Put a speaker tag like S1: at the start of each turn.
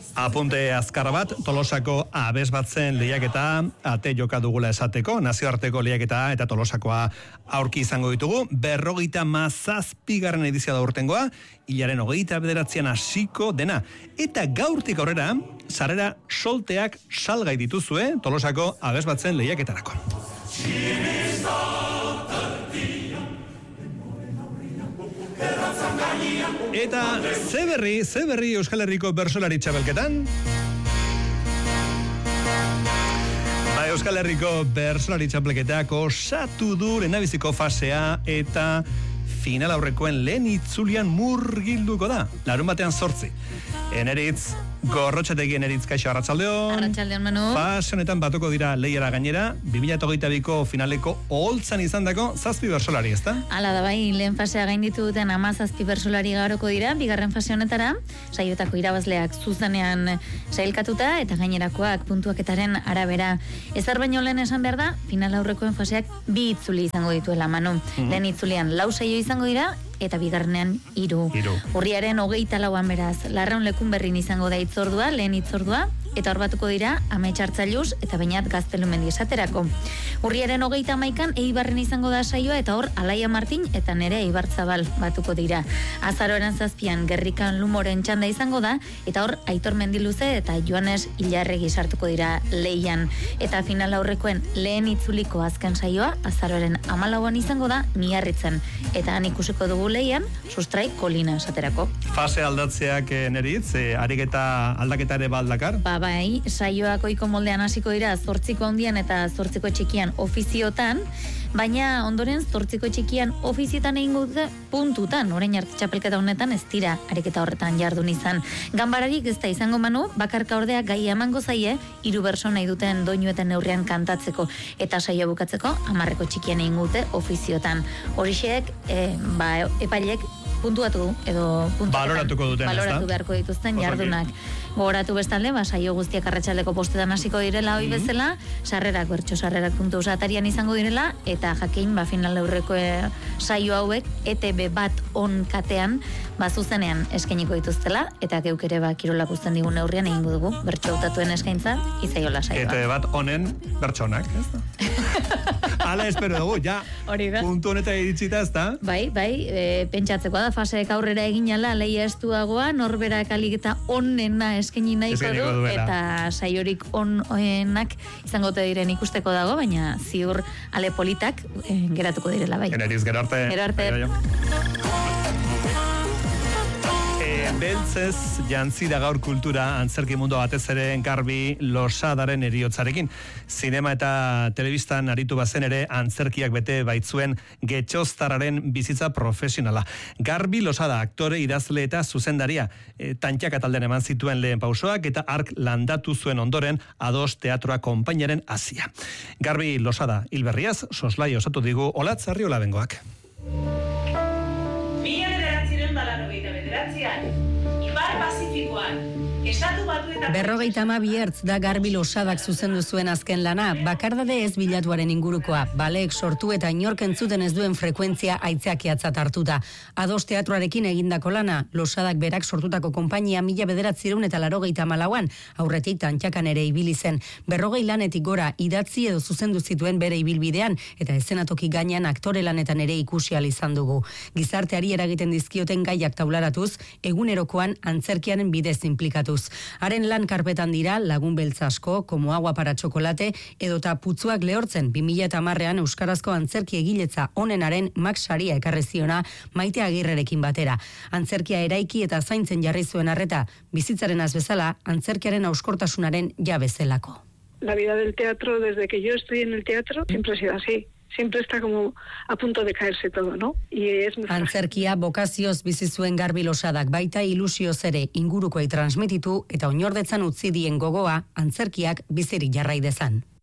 S1: Apunte azkar bat, Tolosako abesbatzen lehiaketa ate joka dugula esateko, nazioarteko lehiaketa eta Tolosakoa aurki izango ditugu, 57. edizioa da urtengoa, hilaren 29 hasiko dena. Eta gaurtik aurrera, sarrera solteak salgai dituzue Tolosako abesbatzen lehiaketarako. Eta ze berri Euskal Herriko bertsolari txapelketan? Euskal Herriko bertsolari txapelketak osatu du lehendabiziko fasea eta final aurrekoen lehen itzulian murgilduko da. Larunbatean 8. Eneritz, Gorrotxategi Eneritz, kaixo, arratsaldeon.
S2: Arratsaldeon, Manu.
S1: Fase honetan batuko dira lehiara gainera, 2022ko finaleko oholtzan izandako 7 bertsolari, ezta?
S2: Hala da bai, lehen fasea gainditu duten 17 bertsolari garoko dira, bigarren fase honetara, saioetako irabazleak zuzenean sailkatuta eta gainerakoak puntuaketaren arabera. Ezer baino lehen esan behar da, final aurrekoen faseak 2 itzuli izango dituela, Manu. Lehen itzulian 4 saio izango dira, eta bigarrenean 3. Urriaren 24an beraz, Larraun Lekunberrin izango da itzordua, lehen itzordua, eta hor batuko dira Amets Hartzailuz eta Beñat Gaztelumendi esaterako. Urriaren 31an Eibarren izango da saioa, eta hor Alaia Martin eta Nerea Ibarzabal batuko dira. Azaroaren 7an Gerrikan Lumoren txanda izango da, eta hor Aitor Mendiluze eta Joanes Ilarregi sartuko dira lehian. Eta final aurrekoen lehen itzuliko azken saioa azaroaren 14an izango da Miarritzen, eta han ikusiko dugu lehian Sustrai Kolina esaterako.
S1: Fase aldatzeak Neritz, ariketa aldaketa ere baldakar?
S2: Bai, saioak ohiko moldean hasiko dira 8ko handian eta 8ko txikian ofiziotan, baina ondoren 8ko txikian ofiziotan egingo dute puntutan. Orain arte txapelketa honetan ez dira ariketa horretan jardun izan. Ganbararik ez da izango, Manu, bakarka ordea gai emango zaie 3 bertso nahi duten doinueten neurrian kantatzeko, eta saioa bukatzeko 10ko txikian egingo dute ofiziotan. Horixek, epailek puntuatu edo
S1: baloratuko duten,
S2: baloratu beharko dituzten jardunak. Gogoratu bestalde, saio guztiak arratsaldeko 5etan hasiko direla ohi bezala, sarrerak puntu atarian izango direla, eta jakin final aurreko saio hauek ETB bat on katean zuzenean eskainiko dituztela, eta geuk ere kirolak uzten digun neurrian egingo dugu bertso hautatuen eskaintza izaiola saioa.
S1: ETB bat onen bertsonak, ez da? Hala espero dugu, ja. Puntu honetan iritsita, ez da?
S2: Bai, pentsatzeko da, faseek aurrera eginala, lehia estuagoa, norberak aliketa onena eskaini nahiko du, eta saiorik onenak izango te diren ikusteko dago, baina ziur ale politak geratuko direla, bai.
S1: Generiz, gero arte.
S2: Gero arte.
S1: Beltzez jantzi da gaur kultura antzerki mundu batez ere Garbi Losadaren heriotzarekin. Zinema eta telebistan aritu bazen ere antzerkiak bete baitzuen getxoztarraren bizitza profesionala. Garbi Losada aktore, idazle eta zuzendaria. Tantxaka talden eman zituen lehen pausoak eta ark landatu zuen ondoren Ados Teatroa konpainaren hasia. Garbi Losada hilberriaz soslai osatu digu Olatz Arriola bengoak.
S3: 1999an Ipar Pazifikoan Estatu Batuetan
S4: 52 ertz da Garbi Losadak zuzendu zuen azken lana, bakardade ez bilatuaren ingurukoa, baleek sortu eta inork entzuten ez duen frekuentzia aitzakiatzat hartuta. Ados Teatroarekin egindako lana, Losadak berak sortutako konpainia 1984an, aurretik Tantxakan ere ibili zen. 40 lanetik gora idatzi edo zuzendu zituen bere ibilbidean, eta eszenatoki gainean aktore lanetan ere ikusi ahal izan dugu. Gizarteari eragiten dizkioten gaiak taularatuz, egunerokoan antzerkiaren bidez inplikatuz. Haren lan karpetan dira Lagun Beltz asko, Como Agua para Chocolate, edota Putzuak lehortzen 2010an euskarazko antzerki egiletza onenaren Max saria ekarri ziona Maite Agirrerekin batera. Antzerkia eraiki eta zaintzen jarri zuen arreta, bizitzaren bezala antzerkiaren auskortasunaren jabezelako.
S5: La vida del teatro, desde que yo estoy en el teatro, siempre ha sido así. Siempre está como a punto de caerse todo, ¿no? Y es muy
S4: antzerkia bokazioz bizi zuen Garbi Losadak, baita ilusioz ere ingurukoei transmititu eta oinordetzan utzi dien gogoa antzerkiak bizirik jarrai dezan.